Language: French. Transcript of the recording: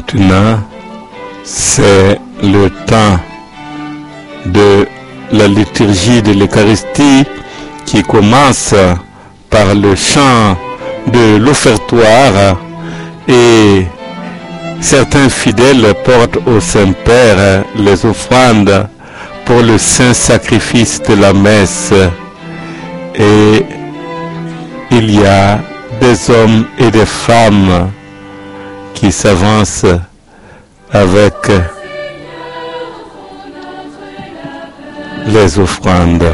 Maintenant, c'est le temps de la liturgie de l'Eucharistie qui commence par le chant de l'offertoire et certains fidèles portent au Saint-Père les offrandes pour le saint sacrifice de la messe. Et il y a des hommes et des femmes qui s'avancent avec les offrandes.